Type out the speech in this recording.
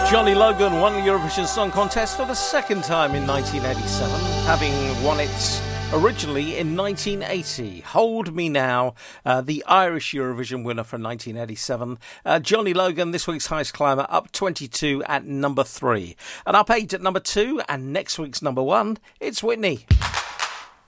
Johnny Logan won the Eurovision Song Contest for the second time in 1987, having won it originally in 1980. Hold Me Now, the Irish Eurovision winner from 1987. Johnny Logan, this week's highest climber, up 22 at number 3. And up 8 at number 2, and next week's number 1, it's Whitney.